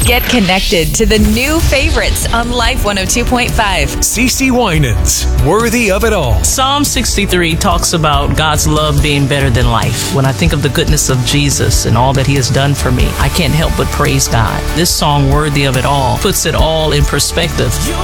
Get connected to the new favorites on Life 102.5. CeCe Winans, Worthy of It All. Psalm 63 talks about God's love being better than life. When I think of the goodness of Jesus and all that he has done for me, I can't help but praise God. This song, Worthy of It All, puts it all in perspective.